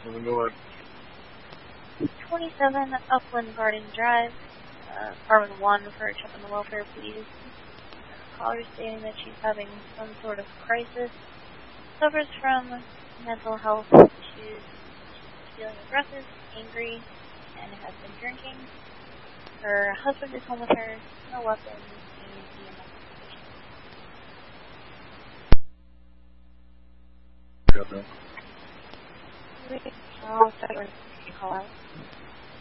Go ahead. 27 Upland Garden Drive, apartment 1 for a check on the welfare, please. Caller stating that she's having some sort of crisis, suffers from mental health issues, feeling aggressive, angry, and has been drinking. Her husband is home with her, no weapons, and EMS Got that. I'll start with call out.